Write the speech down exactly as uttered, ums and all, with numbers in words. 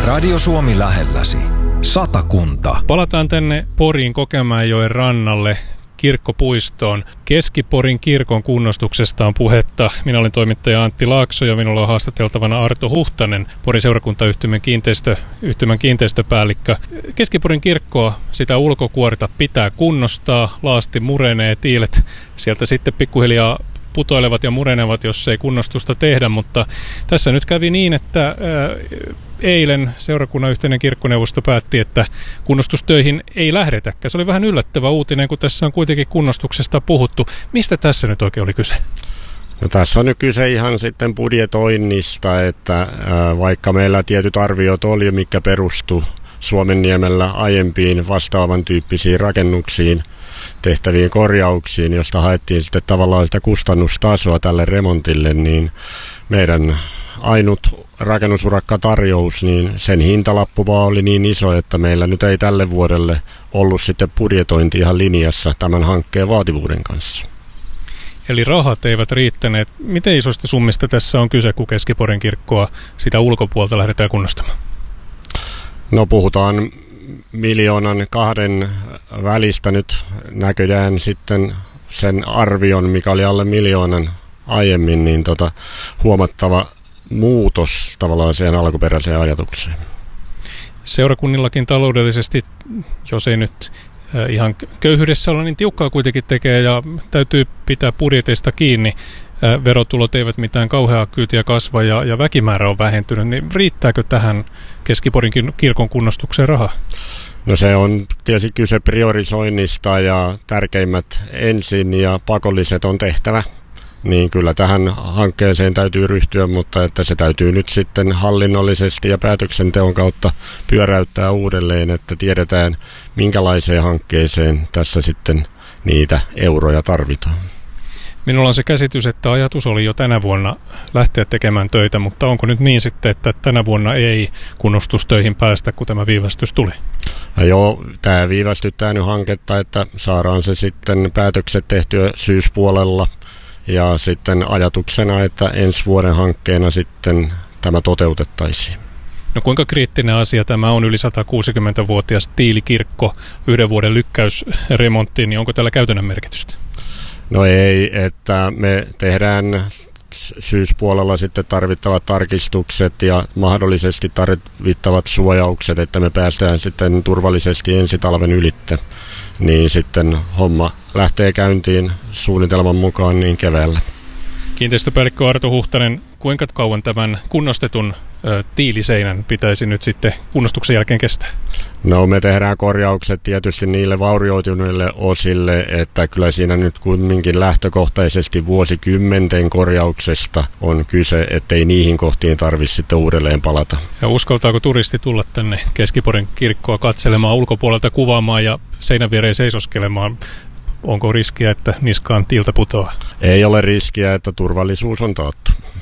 Radio Suomi lähelläsi. Satakunta. Palataan tänne Poriin Kokemäenjoen rannalle kirkkopuistoon. Keski-Porin kirkon kunnostuksesta on puhetta. Minä olen toimittaja Antti Laakso ja minulla on haastateltavana Arto Huhtanen, Porin seurakuntayhtymän kiinteistö, yhtymän kiinteistöpäällikkö. Keski-Porin kirkkoa, sitä ulkokuorta pitää kunnostaa, laasti murenee, tiilet sieltä sitten pikkuhiljaa putoilevat ja murenevat, jos ei kunnostusta tehdä, mutta tässä nyt kävi niin, että eilen seurakunnan yhteinen kirkkoneuvosto päätti, että kunnostustöihin ei lähdetäkään. Se oli vähän yllättävä uutinen, kun tässä on kuitenkin kunnostuksesta puhuttu. Mistä tässä nyt oikein oli kyse? No, tässä on nyt kyse ihan sitten budjetoinnista, että vaikka meillä tietyt arviot oli, mikä perustui Suomenniemellä aiempiin vastaavan tyyppisiin rakennuksiin, tehtäviin korjauksiin, josta haettiin sitten tavallaan sitä kustannustasoa tälle remontille, niin meidän ainut rakennusurakkatarjous, niin sen hintalappu vaan oli niin iso, että meillä nyt ei tälle vuodelle ollut sitten budjetointi ihan linjassa tämän hankkeen vaativuuden kanssa. Eli rahat eivät riittäneet. Miten isosta summista tässä on kyse, kun Keski-Porin kirkkoa sitä ulkopuolta lähdetään kunnostamaan? No, puhutaan miljoonan kahden välistä nyt näköjään sitten sen arvion, mikä oli alle miljoonan aiemmin, niin tota, huomattava muutos tavallaan siihen alkuperäiseen ajatukseen. Seurakunnillakin taloudellisesti, jos ei nyt ihan köyhyydessä olla, niin tiukkaa kuitenkin tekee ja täytyy pitää budjeteista kiinni. Verotulot eivät mitään kauheaa kyytiä kasva ja, ja väkimäärä on vähentynyt, niin riittääkö tähän Keski-Porin kirkon kunnostukseen rahaa? No, se on tietysti kyse priorisoinnista ja tärkeimmät ensin ja pakolliset on tehtävä. Niin kyllä tähän hankkeeseen täytyy ryhtyä, mutta että se täytyy nyt sitten hallinnollisesti ja päätöksenteon kautta pyöräyttää uudelleen, että tiedetään minkälaiseen hankkeeseen tässä sitten niitä euroja tarvitaan. Minulla on se käsitys, että ajatus oli jo tänä vuonna lähteä tekemään töitä, mutta onko nyt niin sitten, että tänä vuonna ei kunnostustöihin päästä, kun tämä viivästys tuli? No joo, tämä viivästyttää nyt hanketta, että saadaan se sitten päätökset tehtyä syyspuolella. Ja sitten ajatuksena, että ensi vuoden hankkeena sitten tämä toteutettaisiin. No, kuinka kriittinen asia tämä on, yli satakuusikymmentävuotias tiilikirkko, yhden vuoden lykkäysremonttiin, niin onko tällä käytännön merkitystä? No ei, että me tehdään syyspuolella sitten tarvittavat tarkistukset ja mahdollisesti tarvittavat suojaukset, että me päästään sitten turvallisesti ensi talven ylitte. Niin sitten homma lähtee käyntiin suunnitelman mukaan niin keväällä. Kiinteistöpäällikkö Arto Huhtanen, kuinka kauan tämän kunnostetun ö, tiiliseinän pitäisi nyt sitten kunnostuksen jälkeen kestää? No, me tehdään korjaukset tietysti niille vaurioituneille osille, että kyllä siinä nyt kuitenkin lähtökohtaisesti vuosikymmenten korjauksesta on kyse, ettei niihin kohtiin tarvitse sitten uudelleen palata. Ja uskaltaako turisti tulla tänne Keski-Porin kirkkoa katselemaan ulkopuolelta, kuvaamaan ja seinän viereen seisoskelemaan? Onko riskiä, että niskaan tiiltä putoaa? Ei ole riskiä, että turvallisuus on taattu.